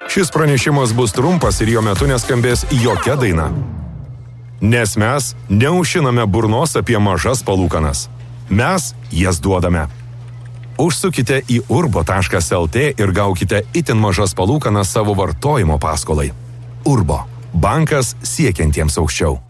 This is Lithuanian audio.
Šis pranešimas bus trumpas ir jo metu neskambės jokia daina. Nes mes neužšiname burnos apie mažas palūkanas. Mes jas duodame. Užsukite į urbo.lt ir gaukite itin mažas palūkanas savo vartojimo paskolai. Urbo. Bankas siekiantiems aukščiau.